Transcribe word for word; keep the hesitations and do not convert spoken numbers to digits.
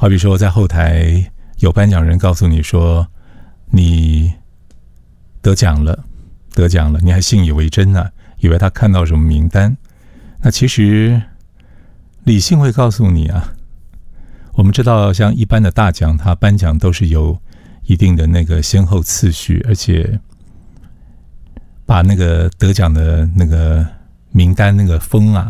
好比说在后台有颁奖人告诉你说你得奖了，得奖了，你还信以为真啊，以为他看到什么名单。那其实理性会告诉你啊，我们知道像一般的大奖，它颁奖都是有一定的那个先后次序，而且把那个得奖的那个名单那个封啊